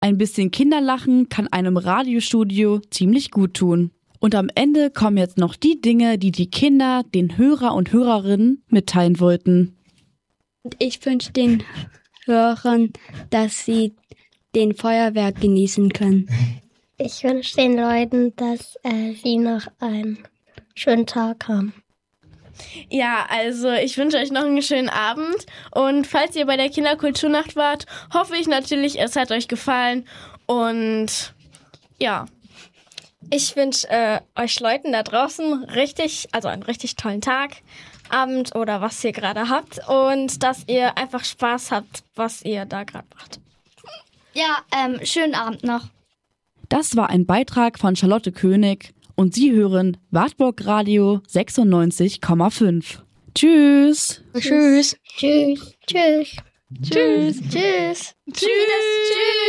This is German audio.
Ein bisschen Kinderlachen kann einem Radiostudio ziemlich gut tun. Und am Ende kommen jetzt noch die Dinge, die die Kinder den Hörer und Hörerinnen mitteilen wollten. Ich wünsche den Hörern, dass sie den Feuerwerk genießen können. Ich wünsche den Leuten, dass sie noch einen schönen Tag haben. Ja, also ich wünsche euch noch einen schönen Abend und falls ihr bei der Kinderkulturnacht wart, hoffe ich natürlich, es hat euch gefallen und ja. Ich wünsche euch Leuten da draußen einen richtig tollen Tag, Abend oder was ihr gerade habt und dass ihr einfach Spaß habt, was ihr da gerade macht. Ja, schönen Abend noch. Das war ein Beitrag von Charlotte König und Sie hören Wartburg Radio 96,5. Tschüss. Tschüss. Tschüss. Tschüss. Tschüss. Tschüss. Tschüss. Tschüss.